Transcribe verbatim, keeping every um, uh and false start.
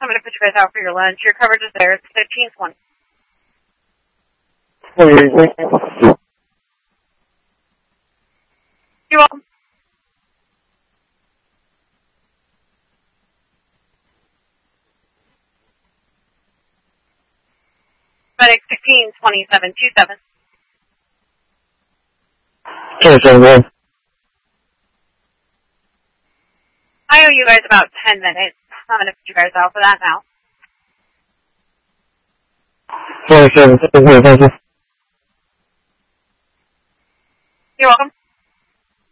I'm going to put you guys out for your lunch. Your coverage is there. It's fifteen twenty. You're welcome. FedEx sixteen twenty-seven twenty-seven. twenty-seven, one. I owe you guys about ten minutes. I'm going to put you guys out for that now. twenty-seven, thank you. You're welcome.